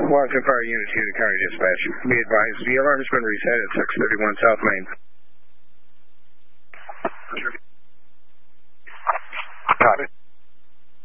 Washington Fire Unit 2 to County Dispatch. Be advised, the alarm has been reset at 631 South Main.